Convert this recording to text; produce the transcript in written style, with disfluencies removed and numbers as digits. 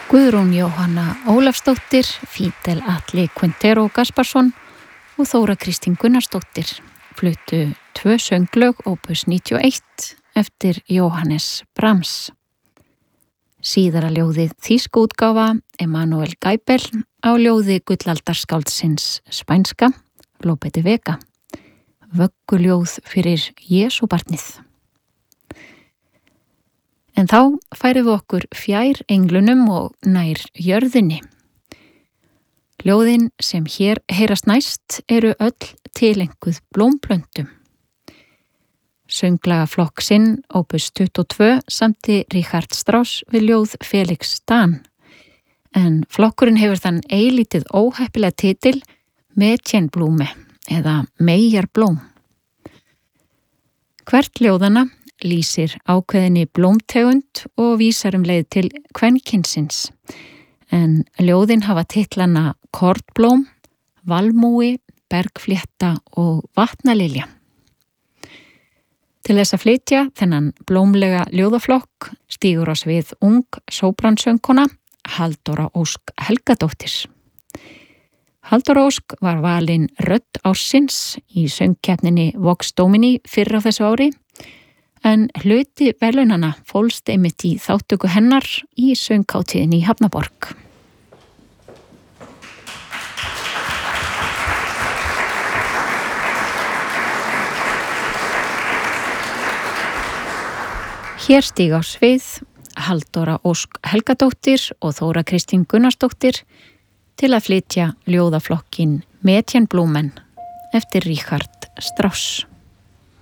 Guðrún Jóhanna Ólafsdóttir, Fídel Atli Quintero Gasparsson og Þóra Kristín Gunnarsdóttir fluttu 2 sönglög opus 91 eftir Jóhannes Brahms. Síðara ljóðið þýsk útgáfa Emanuel Geibel á ljóði gullaldarskáldsins spænska Lope de Vega, vögguljóð fyrir Jesúbarnið. En þá færum við okkur fjær englunum og nær jörðinni. Ljóðin sem hér heyrast næst eru öll tilenguð blómplöntum. Sönglaga sinn opus 22 samti Richard Strauss við ljóð Felix Stan, en flokkurinn hefur þann eilítið óheppilega titil Mädchenblume eða Meyjarblóm. Hvert ljóðana lýsir ákveðinni blómtegund og vísar leið til kvenkynsins, en ljóðin hafa titlana Kornblóm, Valmúi, Bergflétta og Vatnalilja. Til þess að flytja þennan blómlega ljóðaflokk stígur á svið ung sópransöngkona Halldóra Ósk Helgadóttir. Halldóra Ósk var valin rödd ársins í söngkeppninni Vox Domini fyrr á þessu ári, en hluti verðlaunanna fólst einmitt í þáttöku hennar í sönghátíðinni í Hafnaborg. Hér stíga á svið Halldóra Ósk Helgadóttir og Þóra Kristín Gunnarsdóttir til að flytja ljóðaflokkin Mädchenblumen eftir Richard Strauss.